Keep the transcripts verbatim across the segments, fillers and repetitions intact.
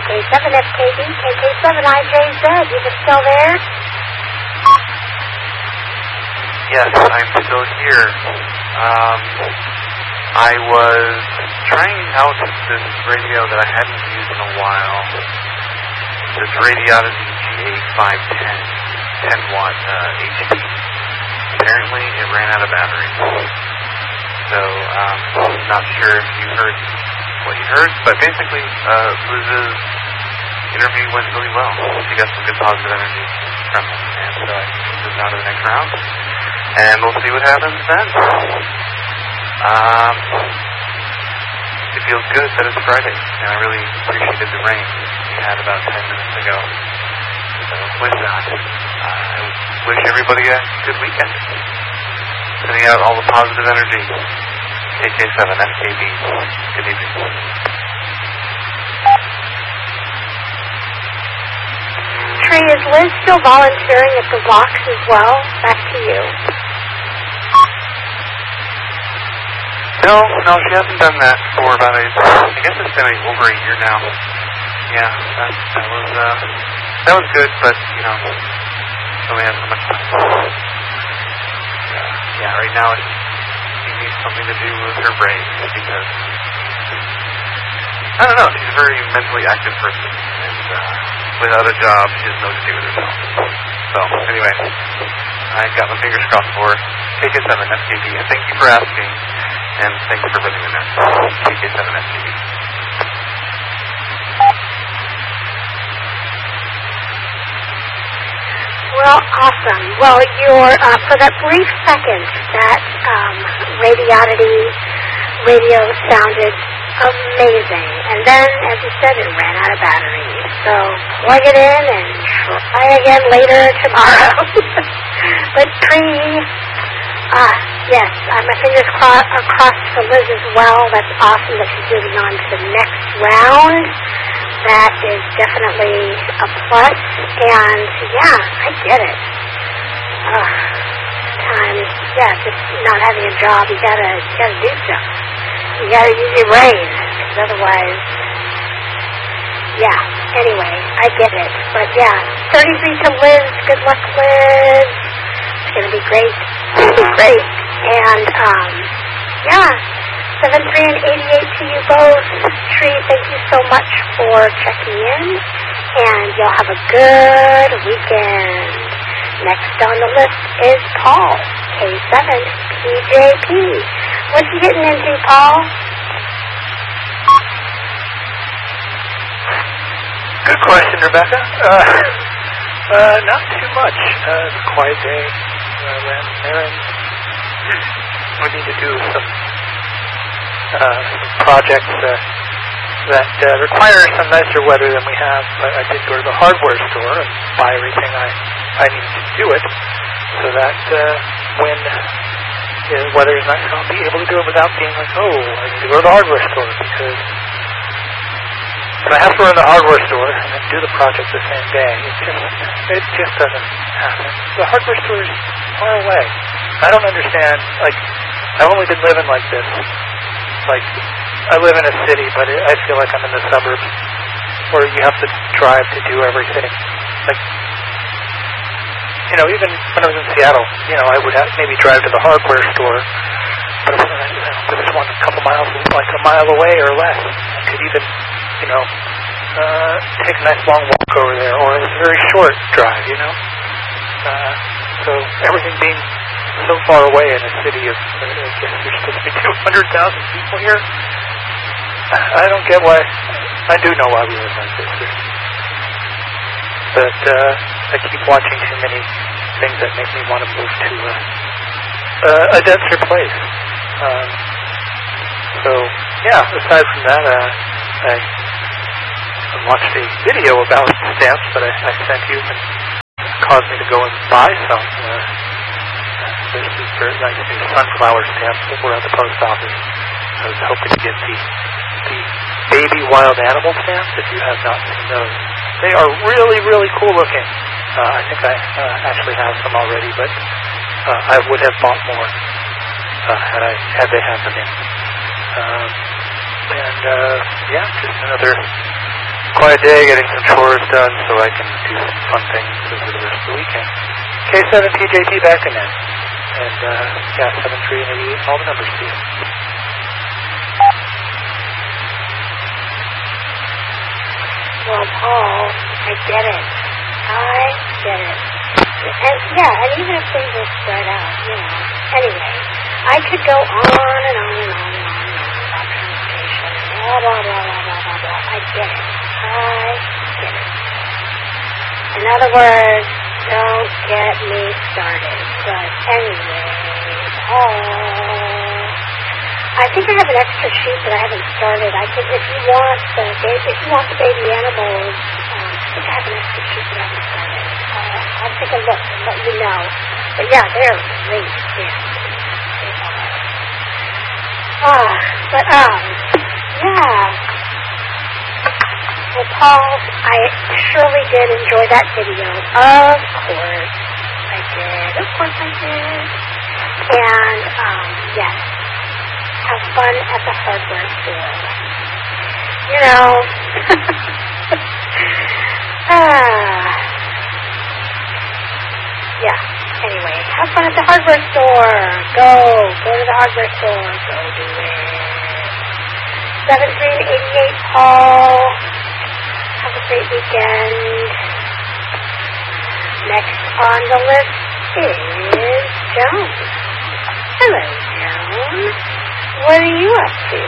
K seven F K B, K K seven I J Z. You still there? Yes, I'm still here. Um, I was trying out this radio that I hadn't used in a while. This Radiology G A five ten, ten watt uh, H P. Apparently, it ran out of battery. So, um, not sure if you heard what you heard, but basically, uh, Liz's interview went really well. She got some good positive energy from it, and so I think she's moving on to the next round. And we'll see what happens then. Um, it feels good that it's Friday, and I really appreciated the rain we had about ten minutes ago. So with that, uh, I wish everybody a good weekend. Sending out all the positive energy. K K seven F K B. Good evening. Tree, is Liz still volunteering at the box as well? Back to you. No, no, she hasn't done that for about a, I guess it's been a, over a year now. Yeah, that, that was, uh, that was good, but, you know, she only has so much time. Uh, yeah, right now it's, she needs something to do with her brain, because, I don't know, she's a very mentally active person, and, uh, without a job, she doesn't know what to do with herself. So, anyway, I got my fingers crossed for K K seven F K B, and thank you for asking. And thanks for bringing in there. K K seven F K B. Well, awesome. Well, your uh, for that brief second, that um, Radiodity radio sounded amazing. And then, as you said, it ran out of battery. So plug it in and try again later tomorrow. But Tree, ah, yes, uh, my fingers cro- are crossed for Liz as well. That's awesome that she's moving on to the next round. That is definitely a plus. And yeah, I get it. Uh, times, yeah, just not having a job, you gotta, you gotta do stuff. You gotta use your brain, because otherwise, yeah. Anyway, I get it. But yeah, thirty-three to Liz. Good luck, Liz. It's gonna be great. It's gonna be great. And um, yeah, seven three and eighty-eight to you both. Tree, thank you so much for checking in, and you'll have a good weekend. Next on the list is Paul, K seven P J P. What you getting into, Paul? Good question, Rebecca. Uh, uh, not too much. Uh, it's a quiet day. Uh, ran some errands. We need to do some uh, projects uh, that uh, require some nicer weather than we have. But I did go to the hardware store and buy everything I, I needed to do it, so that uh, when the weather is nice, I'll be able to do it without being like, oh, I need to go to the hardware store, because if I have to run to the hardware store and then do the project the same day, it just it just doesn't happen. The hardware store is far away. I don't understand. Like, I've only been living like this. Like, I live in a city, but it, I feel like I'm in the suburbs, where you have to drive to do everything. Like, you know, even when I was in Seattle, you know, I would have maybe drive to the hardware store, but if I you know, there was one a couple miles, like a mile away or less, I could even, you know, uh, take a nice long walk over there, or it was a very short drive, you know. Uh, so everything being so far away in a city of, uh, I guess there's supposed to be two hundred thousand people here. I don't get why. I do know why we live like this. But uh, I keep watching too many things that make me want to move to uh, uh, a denser place. Um, so, yeah, aside from that, uh, I watched a video about stamps that I, I sent you, and it caused me to go and buy some. Uh, there's these very nice new sunflower stamps that were at the post office. I was hoping to get the, the baby wild animal stamps, if you have not seen those. They are really, really cool looking. Uh, I think I uh, actually have some already, but uh, I would have bought more uh, had I had they had them in. Um, and uh, yeah, just another quiet day, getting some chores done so I can do some fun things over the rest of the weekend. K seven T J P back in there. And, uh, yeah, seven three and eighty-eight, all the numbers to you. Well, Paul, I get it. I get it. And, yeah, and even if things are spread out, you know. Anyway, I could go on and on and on and on and on about transportation. Blah, blah, blah, blah, blah, blah, blah. I get it. I get it. In other words, don't get me started. But anyway, oh, I think I have an extra sheet that I haven't started. I think if you want the baby, if you want the baby animals, um, I think I have an extra sheet that I haven't started. Uh, I'll take a look and let you know. But yeah, they're great. Yeah, they are. Ah, but um, yeah. Well, Paul, I surely did enjoy that video. Of course, I did. Of course, I did. And um, yes. Have fun at the hardware store. You know, ah, yeah, anyway, have fun at the hardware store. Go, go to the hardware store. Go do it. seven three eighty-eight, Paul. Have a great weekend. Next on the list is Joan. Hello, Joan. What are you up to?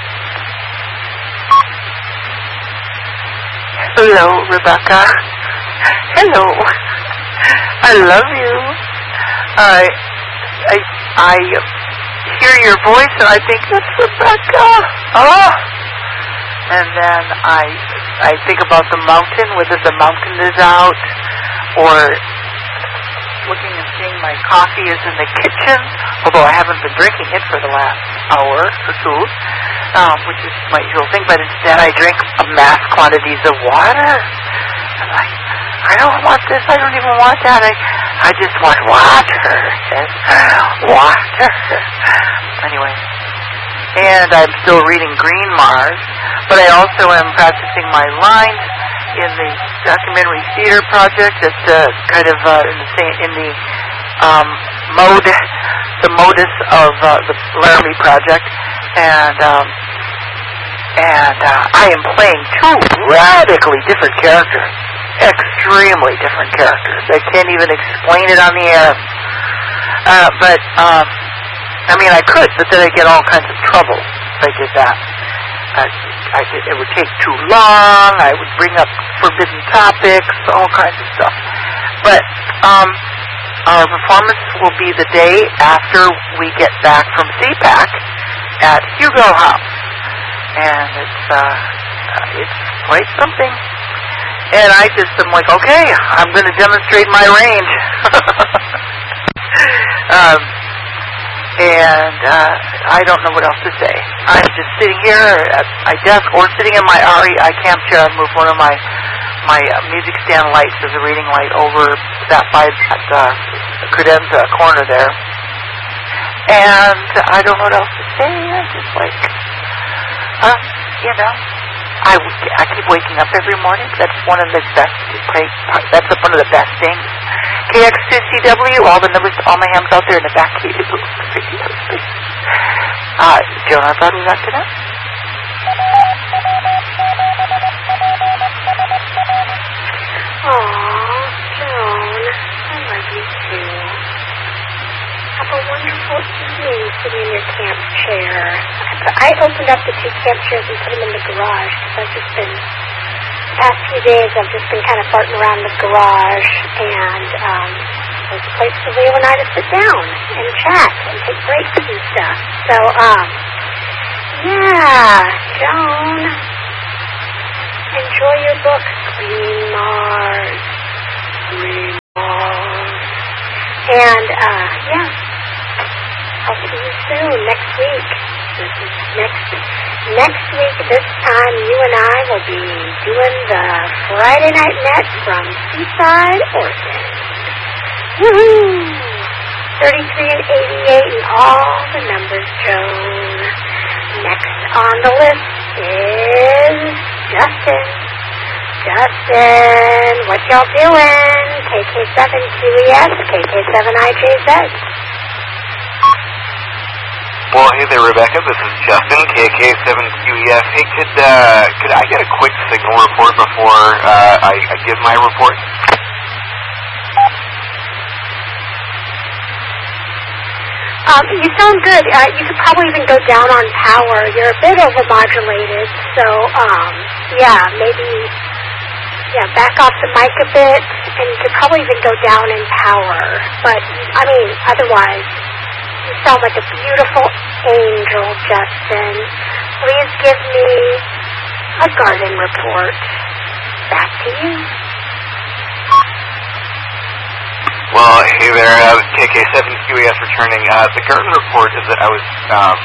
Hello, Rebecca. Hello. I love you. I, I, I hear your voice and I think that's Rebecca. Oh. And then I, I think about the mountain, whether the mountain is out or looking and seeing my coffee is in the kitchen, although I haven't been drinking it for the last hour or two, um, which is my usual thing, but instead I drink mass quantities of water. And I, I don't want this, I don't even want that, I, I just want water. Yes, water. Anyway, and I'm still reading Green Mars, but I also am practicing my lines in the documentary theater project. That's uh, kind of uh, in the same, in the um, mode, the modus of uh, the Laramie project, and um, and uh, I am playing two radically different characters, extremely different characters. I can't even explain it on the air. Uh, but um, I mean, I could, but then I get all kinds of trouble if I did that. I, I did, it would take too long. I would bring up forbidden topics, all kinds of stuff. But um, our performance will be the day after we get back from C PAC at Hugo House, and it's uh, it's quite something. And I just am like, okay, I'm going to demonstrate my range. um, And uh, I don't know what else to say. I'm just sitting here at my desk or sitting in my R E I camp chair. I moved one of my my uh, music stand lights as a reading light over that by that uh, credenza corner there. And I don't know what else to say. I'm just like, uh, you know, I, I keep waking up every morning. That's one of the best. That's one of the best things. K X two C W, all the numbers, all my hams out there in the back. Uh, Joan, I thought we were after that. Aww, Joan, I love you too. Have a wonderful evening sitting in your camp chair. I opened up the two camp chairs and put them in the garage because I've just been, the past few days I've just been kind of farting around the garage, and um, there's a place for Leo and I to sit down and chat and take breaks and stuff. So, um, yeah, Joan, enjoy your book, Green Mars, Green Mars. And, uh, yeah, I'll see you soon next week. This is next, next week, this time, you and I will be doing the Friday Night Net from Seaside, Oregon. Woohoo! thirty-three and eighty-eight and all the numbers, Joan. Next on the list is Justin. Justin. What y'all doing? K K seven Q E S, K K seven I J Z. Well, hey there, Rebecca. This is Justin, K K seven Q E S. Hey, could uh, could I get a quick signal report before uh, I, I give my report? Um, you sound good. Uh, you could probably even go down on power. You're a bit overmodulated, so um, yeah, maybe yeah, back off the mic a bit, and you could probably even go down in power. But I mean, otherwise, you sound like a beautiful angel, Justin. Please give me a garden report. Back to you. Well, hey there, uh, K K seven Q E S returning. Uh, the garden report is that I was, um,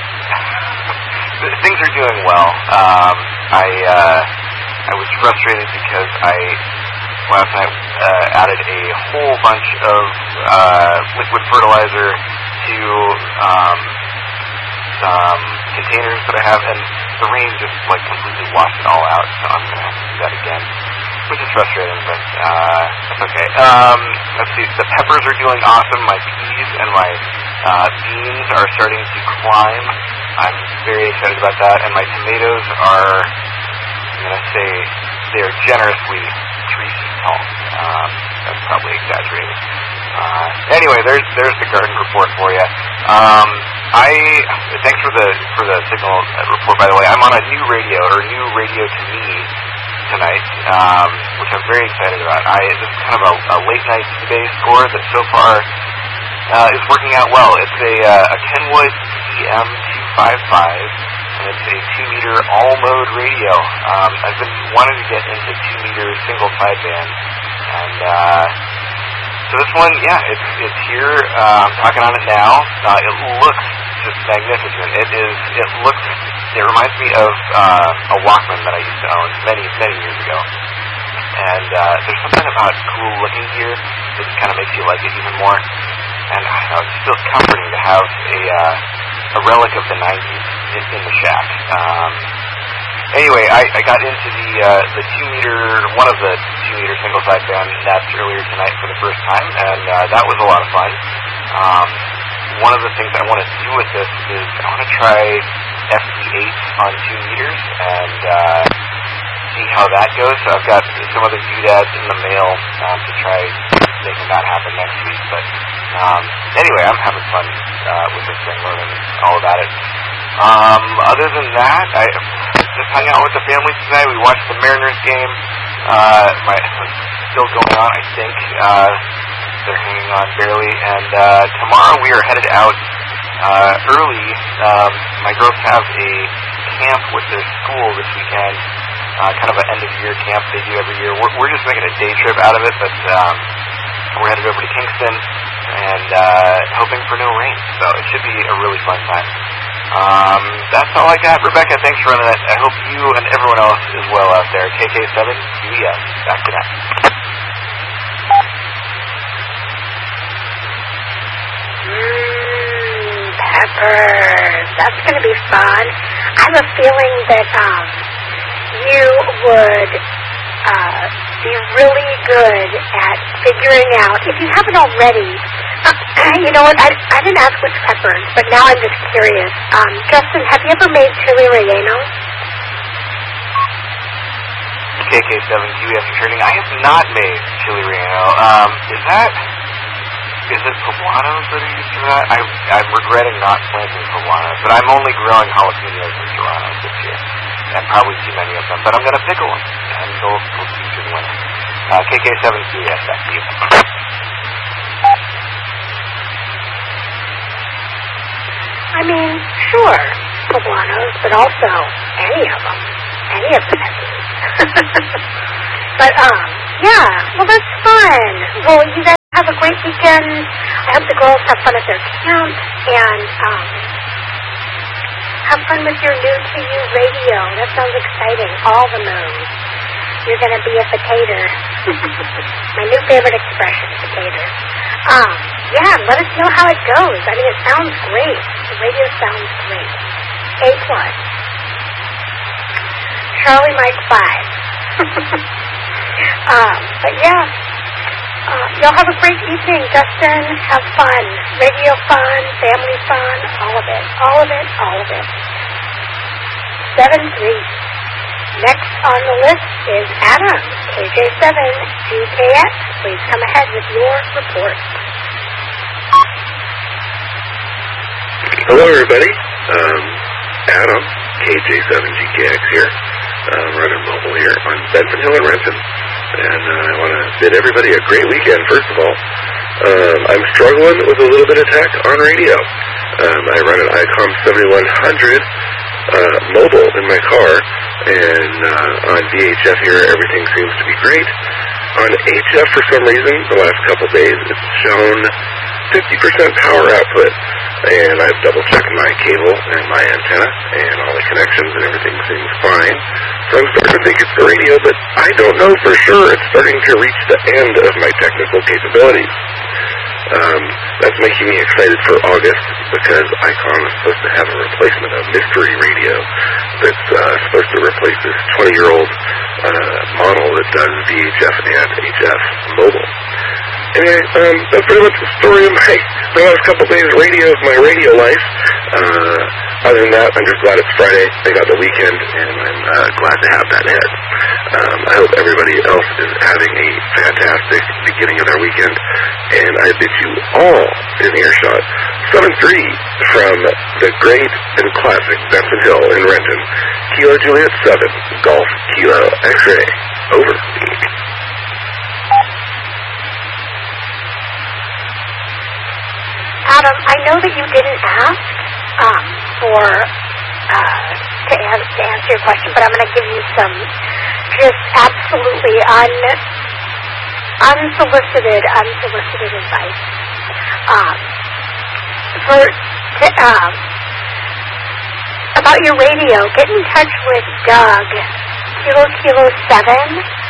things are doing well. Um, I, uh, I was frustrated because I, last night, uh, added a whole bunch of, uh, liquid fertilizer to, um, some containers that I have, and the rain just, like, completely washed it all out, so I'm gonna have to do that again. Which is frustrating, but uh, that's okay. Um, let's see, the peppers are doing awesome. My peas and my uh, beans are starting to climb. I'm very excited about that. And my tomatoes are, I'm going to say, they're generously three feet tall. Um, that's probably exaggerated. Uh, anyway, there's there's the garden report for you. Um, I thanks for the for the signal report, by the way. I'm on a new radio, or new radio to me tonight, um, which I'm very excited about. I, this is kind of a, a late night eBay score that so far uh, is working out well. It's a, uh, a Kenwood C M two fifty-five, and it's a two meter all mode radio. Um, I've been wanting to get into two meter single sideband, and uh, so this one, yeah, it's it's here. Uh, I'm talking on it now. Uh, it looks just magnificent. It is. It looks. It reminds me of uh, a Walkman that I used to own many, many years ago. And uh, there's something about cool looking gear that just kind of makes you like it even more. And I don't know, it just feels comforting to have a uh, a relic of the nineties in, in the shack. Um, anyway, I, I got into the uh, the two meter, one of the two meter single sideband nets earlier tonight for the first time, and uh, that was a lot of fun. Um, one of the things I want to do with this is I want to try F T eight on two meters and uh, see how that goes. So I've got some other doodads in the mail um, to try making that happen next week. But um, anyway, I'm having fun uh, with this thing, learning all about it. Um, other than that, I just hung out with the family tonight. We watched the Mariners game. Uh, my still going on, I think. Uh, they're hanging on barely. And uh, tomorrow we are headed out uh, early. Um, my girls have a camp with their school this weekend, uh, kind of an end-of-year camp they do every year. We're, we're just making a day trip out of it, but um, we're headed over to Kingston and uh, hoping for no rain. So it should be a really fun time. Um, that's all I got. Rebecca, thanks for running it. I hope you and everyone else is well out there. K K seven Q E S. Back to that. Mmm, peppers. That's going to be fun. I have a feeling that um, you would uh, be really good at figuring out, if you haven't already, uh, you know what, I, I didn't ask which peppers, but now I'm just curious. Um, Justin, have you ever made chili relleno? K K seven Q E S returning. I have not made chili relleno. Um, is that... Is it poblanos that are used for that? I, I'm regretting not planting poblanos, but I'm only growing jalapenos and serranos this year, and probably too many of them. But I'm going to pickle them, and they'll, they'll keep through the winter. Uh, K K seven Q E S, back to you. I mean, sure, poblanos, but also any of them, any of the peppers. But um, yeah, well that's fun. Well, you guys have a great weekend. I hope the girls have fun at their camp, and um, have fun with your new to you radio. That sounds exciting. All the moves. You're going to be a potato. My new favorite expression, potato. Um, yeah, let us know how it goes. I mean, it sounds great. The radio sounds great. A plus. Charlie Mike five. um, but yeah, uh, y'all have a great evening. Dustin, have fun. Radio fun, family fun, all of it, all of it, all of it. seven three. Next on the list is Adam, K J seven G K X. Please come ahead with your report. Hello, everybody. Um, Adam, K J seven G K X here, uh, running mobile here on Benson Hill in Renton. And uh, I want to bid everybody a great weekend, first of all. Um, I'm struggling with a little bit of tech on radio. Um, I run an ICOM seventy-one hundred uh, mobile in my car, and uh, on V H F here, everything seems to be great. On H F, for some reason, the last couple days, it's shown fifty percent power output, and I've double-checked my cable and my antenna, and all the connections and everything seems fine. So I'm starting to think it's the radio, but I don't know for sure. It's starting to reach the end of my technical capabilities. Um, that's making me excited for August, because ICOM is supposed to have a replacement, a mystery radio that's uh, supposed to replace this twenty-year-old uh, model that does V H F and H F mobile. Anyway, um, that's pretty much the story of my the last couple of days of radio, of my radio life. Uh, other than that, I'm just glad it's Friday. I got the weekend, and I'm uh, glad to have that ahead. Um, I hope everybody else is having a fantastic beginning of their weekend, and I bid you all in earshot. seven three from the great and classic Benson Hill in Renton. Kilo Juliet seven, Golf Kilo X-Ray. Over. Adam, I know that you didn't ask um, for uh, to, an- to answer your question, but I'm going to give you some just absolutely un, unsolicited, unsolicited advice. Um, for to, um, about your radio, get in touch with Doug, Kilo Kilo seven,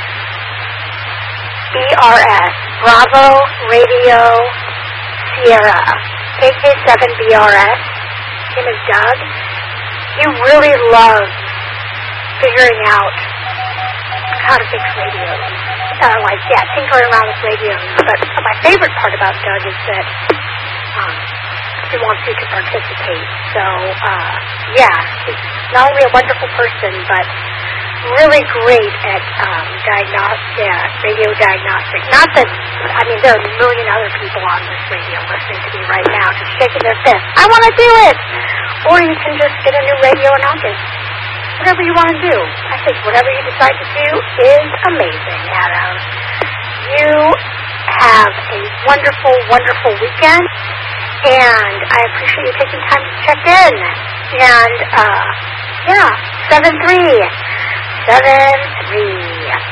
B R S, Bravo Radio Sierra, K K seven B R S. His name is Doug. He really loves figuring out how to fix radios. Uh, like, yeah, tinkering around with radios. But my favorite part about Doug is that um, he wants you to participate. So, uh, yeah, he's not only a wonderful person, but really great at um, diagnostic, yeah, radio diagnostic. Not that, I mean, there are a million other people on this radio listening to me right now just shaking their fists. I want to do it! Or you can just get a new radio in August. Whatever you want to do. I think whatever you decide to do is amazing, Adam. You have a wonderful, wonderful weekend, and I appreciate you taking time to check in. And, uh, yeah, seven three. Seven three.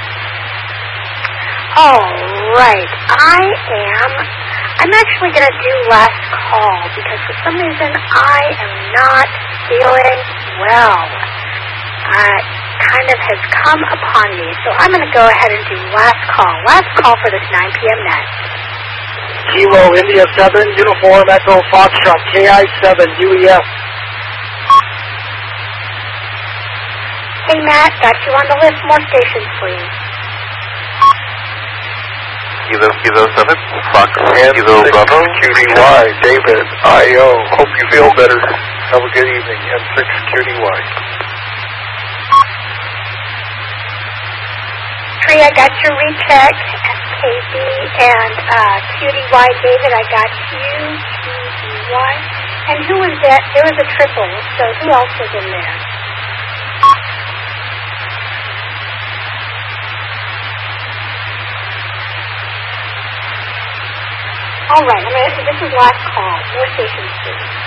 All right. I am. I'm actually going to do last call because for some reason I am not feeling well. Uh, kind of has come upon me, so I'm going to go ahead and do last call. Last call for this nine p.m. net. Kilo India seven, Uniform Echo Foxtrot, K I seven, U E F. Hey, Matt, got you on the list. More stations, please. Kilo Kilo seven, Fox And Kilo Bravo. Q D Y, David, I O. Hope you feel better. Have a good evening. M six Q D Y. Tree, I got your recheck. S K B and uh, Q D Y, David, I got you. Q D Y. And who was that? There was a triple, so who else was in there? All right, I'm gonna, this is last call. More stations, please.